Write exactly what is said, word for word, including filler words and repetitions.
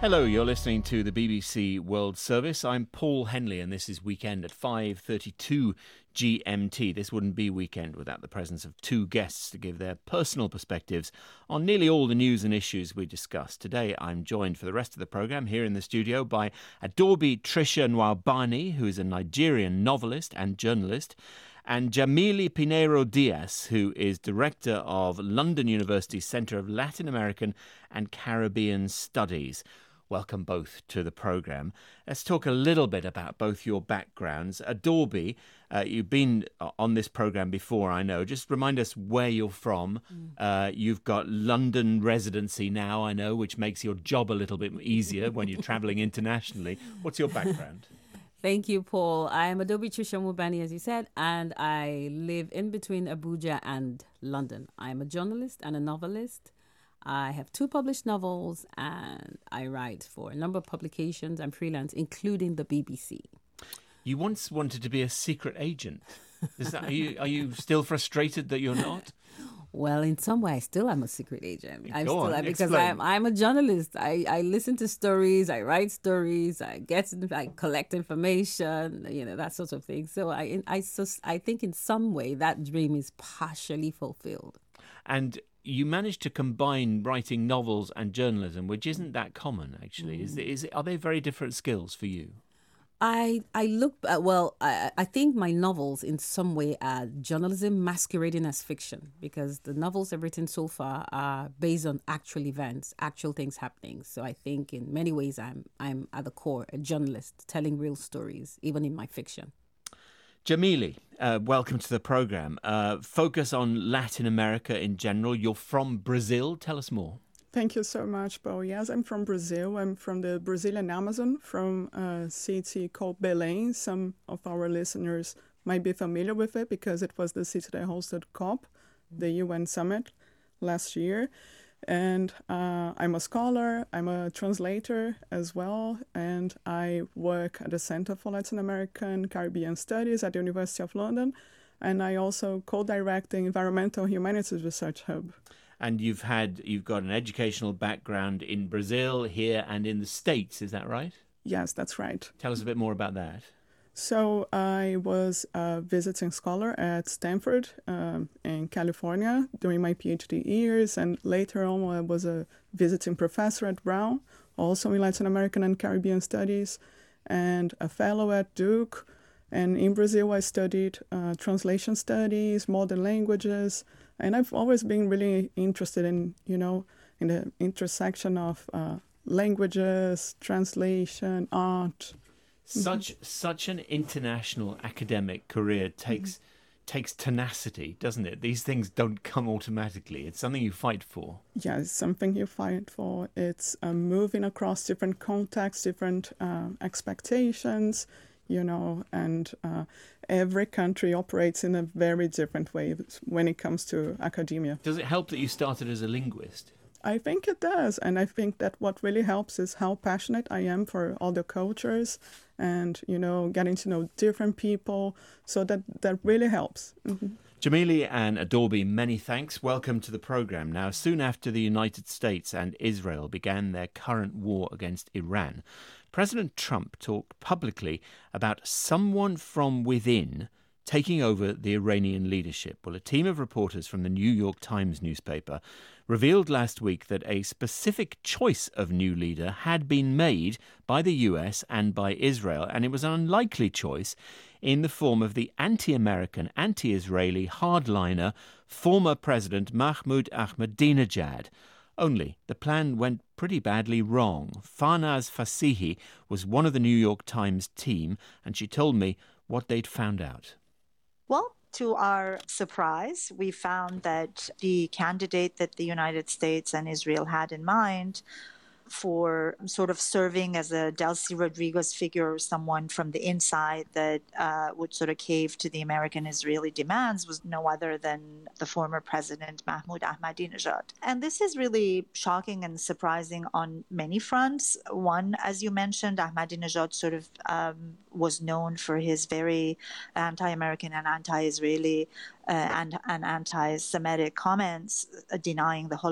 Hello, you're listening to the B B C World Service. I'm Paul Henley and this is Weekend at five thirty-two G M T. This wouldn't be Weekend without the presence of two guests to give their personal perspectives on nearly all the news and issues we discuss. Today I'm joined for the rest of the programme here in the studio by Adaobi Tricia Nwabani, who is a Nigerian novelist and journalist, and Jamili Pinheiro Diaz, who is director of London University's Centre of Latin American and Caribbean Studies. Welcome both to the programme. Let's talk a little bit about both your backgrounds. Adaobi, uh, you've been on this programme before, I know. Just remind us where you're from. Mm. Uh, you've got London residency now, I know, which makes your job a little bit easier when you're travelling internationally. What's your background? Thank you, Paul. I'm Adaobi Tricia Nwabani, as you said, and I live in between Abuja and London. I'm a journalist and a novelist. I have two published novels and I write for a number of publications. I'm freelance, including the B B C. You once wanted to be a secret agent. Is that, are you, are you still frustrated that you're not? Well, in some way, I still am a secret agent. I'm Go still on, because explain. I'm I'm a journalist. I, I listen to stories, I write stories, I get I collect information, you know, that sort of thing. So I I I think in some way that dream is partially fulfilled. And you managed to combine writing novels and journalism, which isn't that common, actually. Mm. Is, is Are they very different skills for you? I I look at, well, I, I think my novels in some way are journalism masquerading as fiction, because the novels I've written so far are based on actual events, actual things happening. So I think in many ways I'm I'm at the core a journalist telling real stories, even in my fiction. Jamili, uh, welcome to the programme. Uh, focus on Latin America in general. You're from Brazil. Tell us more. Thank you so much, Paul. Yes, I'm from Brazil. I'm from the Brazilian Amazon, from a city called Belém. Some of our listeners might be familiar with it because it was the city that hosted COP, the U N summit, last year. And uh, I'm a scholar, I'm a translator as well, and I work at the Centre for Latin American Caribbean Studies at the University of London, and I also co-direct the Environmental Humanities Research Hub. And you've had you've got an educational background in Brazil, here, and in the States, is that right? Yes, that's right. Tell us a bit more about that. So I was a visiting scholar at Stanford um, in California during my PhD years, and later on I was a visiting professor at Brown, also in Latin American and Caribbean Studies, and a fellow at Duke. And in Brazil I studied uh, translation studies, modern languages, and I've always been really interested in, you know, in the intersection of uh, languages, translation, art. Such mm-hmm. such an international academic career takes mm-hmm. takes tenacity, doesn't it? These things don't come automatically. It's something you fight for. Yeah, it's something you fight for. It's uh, moving across different contexts, different uh, expectations, you know, and uh, every country operates in a very different way when it comes to academia. Does it help that you started as a linguist? I think it does. And I think that what really helps is how passionate I am for other cultures and, you know, getting to know different people. So that, that really helps. Mm-hmm. Jamili and Adaobi, many thanks. Welcome to the programme. Now, soon after the United States and Israel began their current war against Iran, President Trump talked publicly about someone from within taking over the Iranian leadership. Well, a team of reporters from the New York Times newspaper revealed last week that a specific choice of new leader had been made by the U S and by Israel, and it was an unlikely choice in the form of the anti-American, anti-Israeli hardliner former President Mahmoud Ahmadinejad. Only the plan went pretty badly wrong. Farnaz Fasihi was one of the New York Times team, and she told me what they'd found out. Well, to our surprise, we found that the candidate that the United States and Israel had in mind for sort of serving as a Delcy Rodriguez figure, or someone from the inside that uh, would sort of cave to the American-Israeli demands, was no other than the former president, Mahmoud Ahmadinejad. And this is really shocking and surprising on many fronts. One, as you mentioned, Ahmadinejad sort of um, was known for his very anti-American and anti-Israeli uh, and, and anti-Semitic comments, uh, denying the